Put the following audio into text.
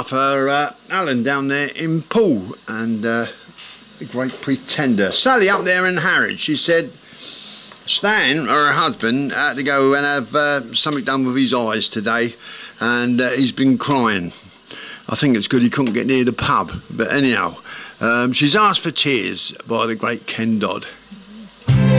for Alan down there in Poole and The Great Pretender. Sally up there in Harwich, she said Stan, her husband, had to go and have something done with his eyes today, and he's been crying. I think it's good he couldn't get near the pub, but anyhow, she's asked for Tears by the great Ken Dodd.